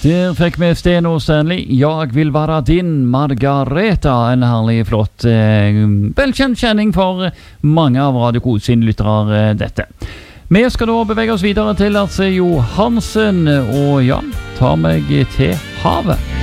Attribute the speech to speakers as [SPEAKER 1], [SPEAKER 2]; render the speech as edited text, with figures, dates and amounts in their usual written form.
[SPEAKER 1] Der fikk vi Sten og Stanley. Jeg vil være din Margareta. En herlig flott, velkjent kjenning for mange av Radio Kos sine lyttere dette. Vi skal da bevege oss videre til Lasse Johansen, og ja, ta meg til havet.